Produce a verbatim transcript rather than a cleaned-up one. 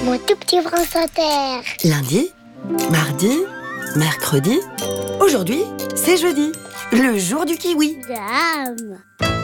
mon tout petit France Inter. Lundi, mardi, mercredi. Aujourd'hui, c'est jeudi, le jour du kiwi. Dame.